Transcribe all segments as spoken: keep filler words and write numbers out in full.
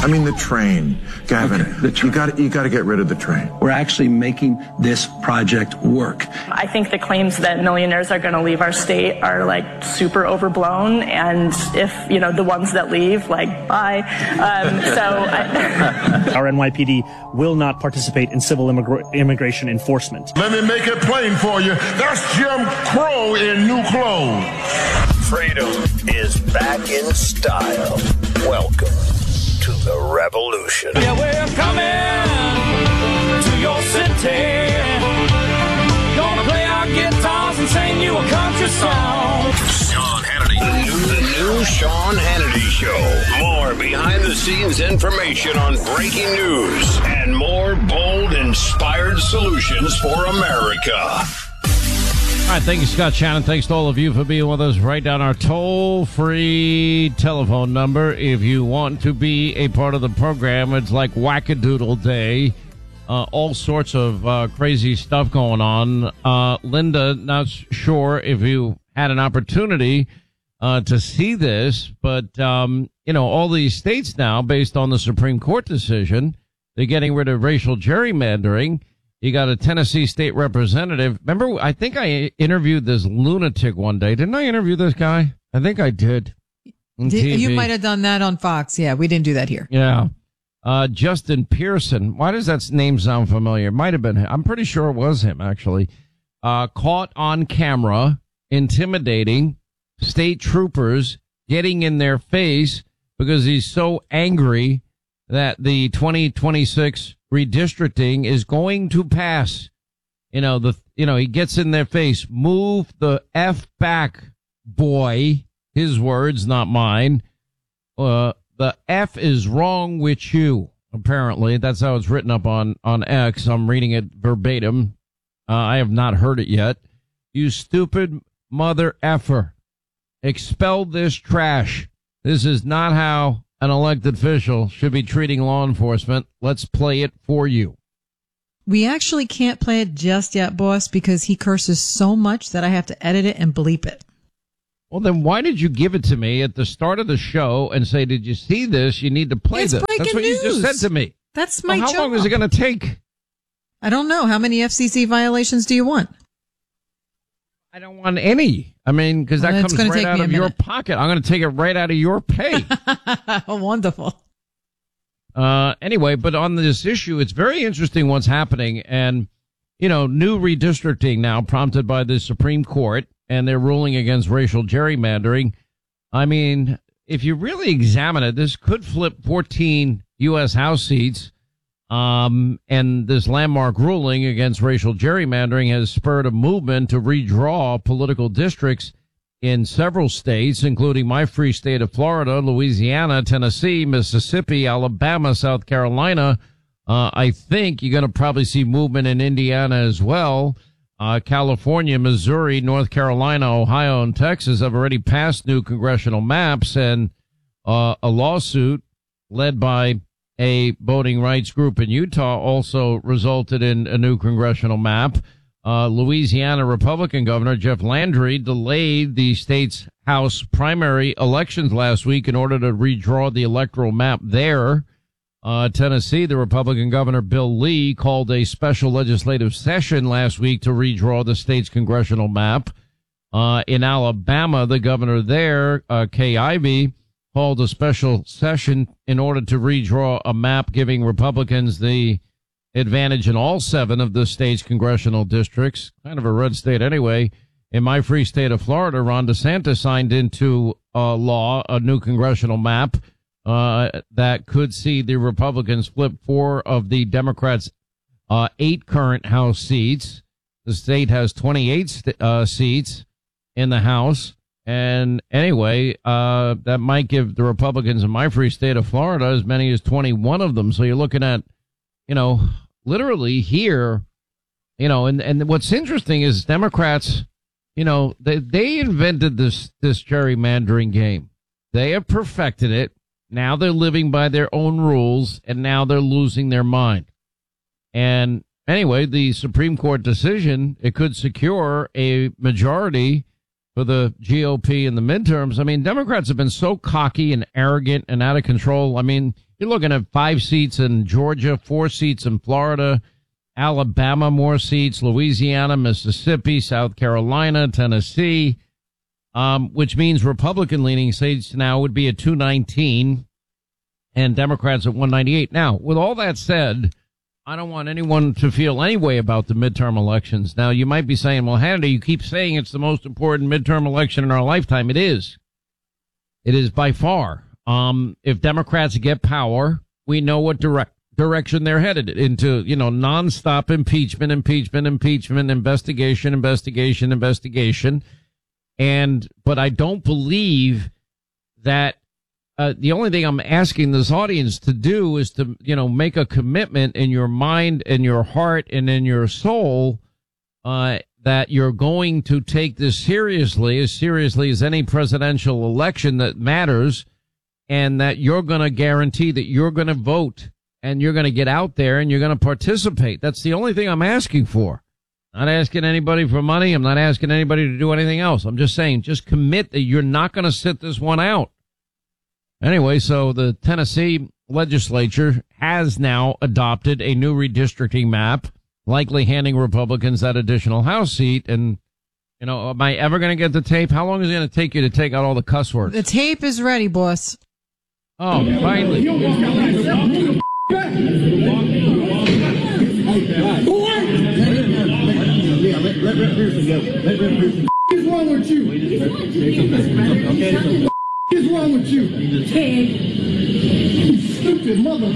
I mean, the train, Gavin. Okay, the train. You got you got to get rid of the train. We're actually making this project work. I think the claims that millionaires are going to leave our state are like super overblown, and if you know the ones that leave, like bye. Um, so I our N Y P D will not participate in civil immigra- immigration enforcement. Let me make it plain for you. That's Jim Crow in new clothes. Freedom is back in style. Welcome to the revolution. Yeah, we're coming to your city. Gonna play our guitars and sing you a country song. Sean Hannity. The new, the new Sean Hannity Show. More behind-the-scenes information on breaking news and more bold, inspired solutions for America. All right, thank you, Scott Shannon. Thanks to all of you for being with us. Write down our toll-free telephone number if you want to be a part of the program. It's like Wackadoodle Day. Uh, all sorts of uh, crazy stuff going on. Uh, Linda, not sure if you had an opportunity uh, to see this, but, um, you know, all these states now, based on the Supreme Court decision, they're getting rid of racial gerrymandering. You got a Tennessee state representative. Remember, I think I interviewed this lunatic one day. Didn't I interview this guy? I think I did. did you might have done that on Fox. Yeah, we didn't do that here. Yeah. Uh, Justin Pearson. Why does that name sound familiar? Might have been him. I'm pretty sure it was him, actually. Uh, caught on camera, intimidating state troopers, getting in their face because he's so angry that the twenty twenty-six redistricting is going to pass. You know, the, you know, he gets in their face. Move the F back, boy. His words, not mine. Uh, the F is wrong with you. Apparently, that's how it's written up on, on X. I'm reading it verbatim. Uh, I have not heard it yet. You stupid mother effer. Expel this trash. This is not how an elected official should be treating law enforcement. Let's play it for you. We actually can't play it just yet, boss, because he curses so much that I have to edit it and bleep it. Well, then why did you give it to me at the start of the show and say, did you see this? You need to play it's this. Breaking That's what news. You just said to me. That's my well, how job. long is it going to take? I don't know. How many F C C violations do you want? I don't want any. I mean, because that well, comes right out of your pocket. I'm going to take it right out of your pay. Wonderful. Uh, anyway, but on this issue, it's very interesting what's happening. And, you know, new redistricting now prompted by the Supreme Court, and they're ruling against racial gerrymandering. I mean, if you really examine it, this could flip fourteen U S House seats. Um, and this landmark ruling against racial gerrymandering has spurred a movement to redraw political districts in several states, including my free state of Florida, Louisiana, Tennessee, Mississippi, Alabama, South Carolina. Uh, I think you're going to probably see movement in Indiana as well. Uh, California, Missouri, North Carolina, Ohio, and Texas have already passed new congressional maps, and uh, a lawsuit led by a voting rights group in Utah also resulted in a new congressional map. Uh, Louisiana Republican Governor Jeff Landry delayed the state's House primary elections last week in order to redraw the electoral map there. Uh, Tennessee, the Republican Governor Bill Lee called a special legislative session last week to redraw the state's congressional map. Uh, in Alabama, the governor there, uh, Kay Ivey, called a special session in order to redraw a map giving Republicans the advantage in all seven of the state's congressional districts. Kind of a red state anyway. In my free state of Florida, Ron DeSantis signed into uh, law a new congressional map uh, that could see the Republicans flip four of the Democrats' uh, eight current House seats. The state has twenty-eight st- uh, seats in the House. And anyway, uh, that might give the Republicans in my free state of Florida as many as twenty-one of them. So you're looking at, you know, literally here, you know, and, and what's interesting is Democrats, you know, they, they invented this, this gerrymandering game. They have perfected it. Now they're living by their own rules, and now they're losing their mind. And anyway, the Supreme Court decision, it could secure a majority for the G O P in the midterms. I mean, Democrats have been so cocky and arrogant and out of control. I mean, you're looking at five seats in Georgia, four seats in Florida, Alabama, more seats, Louisiana, Mississippi, South Carolina, Tennessee, um, which means Republican-leaning states now would be at two nineteen and Democrats at one ninety-eight. Now, with all that said, I don't want anyone to feel any way about the midterm elections. Now, you might be saying, well, Hannity, you keep saying it's the most important midterm election in our lifetime. It is. It is by far. Um, if Democrats get power, we know what direct direction they're headed into, you know, nonstop impeachment, impeachment, impeachment, investigation, investigation, investigation. And, but I don't believe that Uh, the only thing I'm asking this audience to do is to, you know, make a commitment in your mind and your heart and in your soul, uh, that you're going to take this seriously, as seriously as any presidential election that matters, and that you're going to guarantee that you're going to vote and you're going to get out there and you're going to participate. That's the only thing I'm asking for. Not asking anybody for money. I'm not asking anybody to do anything else. I'm just saying, just commit that you're not going to sit this one out. Anyway, so the Tennessee legislature has now adopted a new redistricting map, likely handing Republicans that additional House seat. And, you know, am I ever going to get the tape? How long is it going to take you to take out all the cuss words? The tape is ready, boss. Oh, finally. What's wrong with you? What's wrong with you? You stupid mother.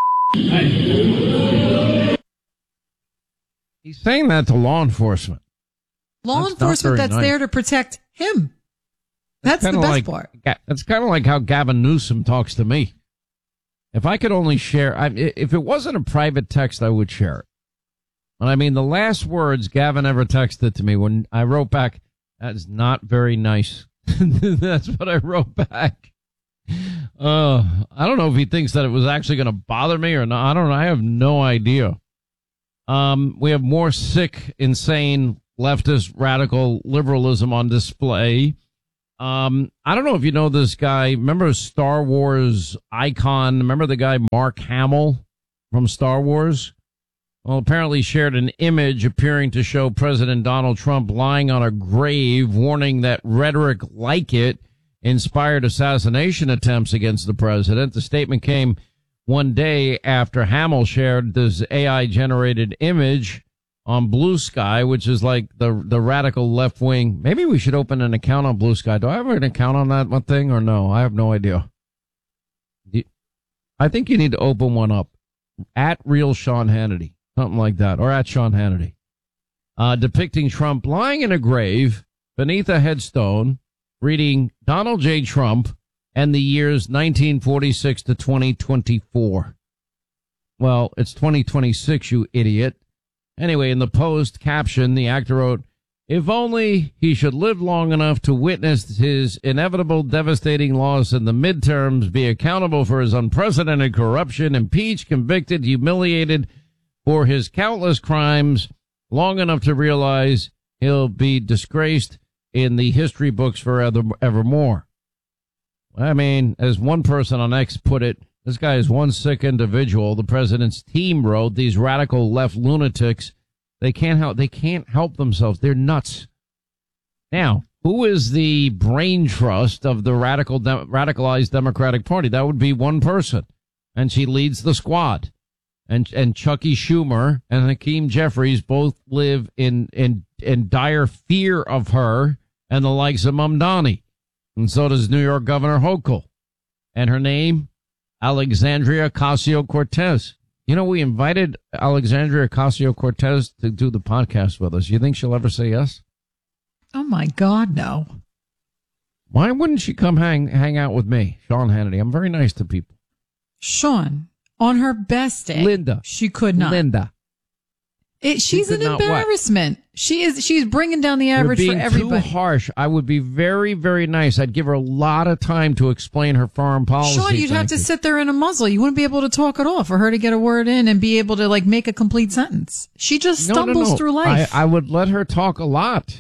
He's saying that to law enforcement. Law That's enforcement that's nice. there to protect him. That's, that's the best like, part. That's kind of like how Gavin Newsom talks to me. If I could only share, I, if it wasn't a private text, I would share it. But I mean, the last words Gavin ever texted to me when I wrote back, that is not very nice. That's what I wrote back. Uh, I don't know if he thinks that it was actually going to bother me or not. I don't know. I have no idea. Um, we have more sick, insane, leftist, radical liberalism on display. Um, I don't know if you know this guy. Remember Star Wars icon? Remember the guy Mark Hamill from Star Wars? Well, apparently shared an image appearing to show President Donald Trump lying on a grave, warning that rhetoric like it inspired assassination attempts against the president. The statement came one day after Hamill shared this A I-generated image on Blue Sky, which is like the the radical left wing. Maybe we should open an account on Blue Sky. Do I have an account on that one thing or no? I have no idea. I think you need to open one up. At Real Sean Hannity. Something like that. Or at Sean Hannity. Uh, depicting Trump lying in a grave beneath a headstone, reading Donald J. Trump and the years nineteen forty-six to twenty twenty-four. Well, it's twenty twenty-six, you idiot. Anyway, in the post caption, the actor wrote, if only he should live long enough to witness his inevitable devastating loss in the midterms, be accountable for his unprecedented corruption, impeached, convicted, humiliated for his countless crimes, long enough to realize he'll be disgraced in the history books forever, evermore. I mean, as one person on X put it, this guy is one sick individual. The president's team wrote, these radical left lunatics, they can't help, they can't help themselves. They're nuts. Now, who is the brain trust of the radical, de- radicalized Democratic Party? That would be one person. And she leads the squad. And, and Chucky Schumer and Hakeem Jeffries both live in, in, in dire fear of her and the likes of Mamdani. And so does New York Governor Hochul. And her name, Alexandria Ocasio-Cortez. You know, we invited Alexandria Ocasio-Cortez to do the podcast with us. You think she'll ever say yes? Oh, my God, no. Why wouldn't she come hang hang out with me, Sean Hannity? I'm very nice to people. Sean, on her best day, Linda. she could not. Linda. It, she's She an could not what? embarrassment. She is. She's bringing down the average You're for being everybody. too harsh. I would be very, very nice. I'd give her a lot of time to explain her foreign policy. Sean, you'd have Thank to you. sit there in a muzzle. You wouldn't be able to talk at all for her to get a word in and be able to like make a complete sentence. She just No, no, stumbles no. through life. I, I would let her talk a lot.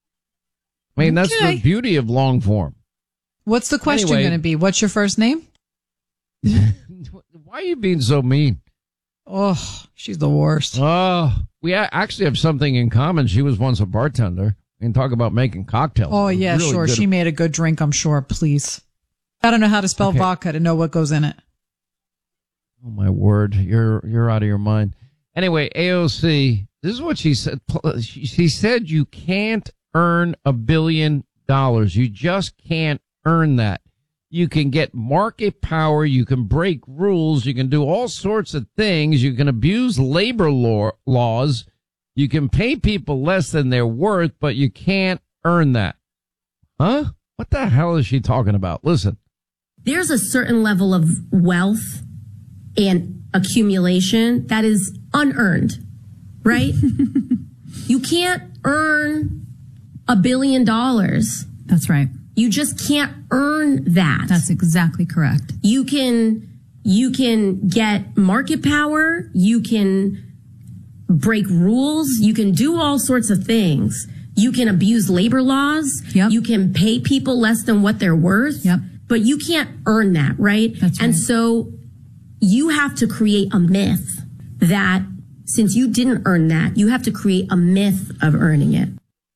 I mean, that's Okay. the beauty of long form. What's the question Anyway. going to be? What's your first name? Why are you being so mean? Oh, she's the worst. Oh, we a- actually have something in common. She was once a bartender. We can talk about making cocktails. Oh, yeah, Really sure. good. She made a good drink, I'm sure. Please. I don't know how to spell Okay. vodka to know what goes in it. Oh, my word. You're you're out of your mind. Anyway, A O C, this is what she said. She she said you can't earn a billion dollars. You just can't earn that. You can get market power. You can break rules. You can do all sorts of things. You can abuse labor law, laws. You can pay people less than they're worth, but you can't earn that. Huh? What the hell is she talking about? Listen. There's a certain level of wealth and accumulation that is unearned, right? You can't earn a billion dollars. That's right. You just can't earn that. That's exactly correct. You can, you can get market power. You can break rules. You can do all sorts of things. You can abuse labor laws. Yep. You can pay people less than what they're worth. Yep. But you can't earn that, right? That's right. And so you have to create a myth that since you didn't earn that, you have to create a myth of earning it.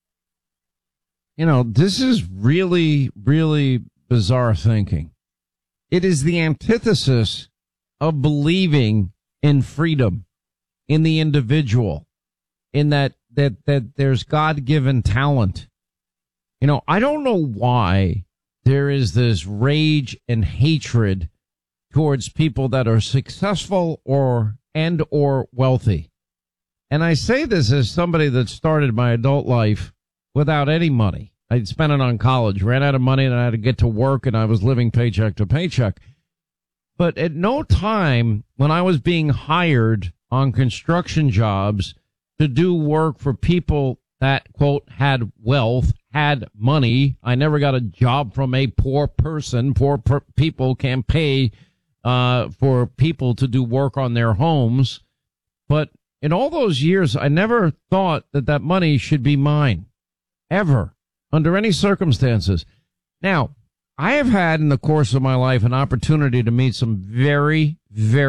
You know, this is really, really bizarre thinking. It is the antithesis of believing in freedom, in the individual, in that, that, that there's God-given talent. You know, I don't know why there is this rage and hatred towards people that are successful or, and or wealthy. And I say this as somebody that started my adult life without any money. I spent it on college, ran out of money, and I had to get to work, and I was living paycheck to paycheck. But at no time when I was being hired on construction jobs to do work for people that, quote, had wealth, had money. I never got a job from a poor person. Poor per- people can't pay uh for people to do work on their homes. But in all those years, I never thought that that money should be mine, ever, under any circumstances. Now, I have had in the course of my life an opportunity to meet some very, very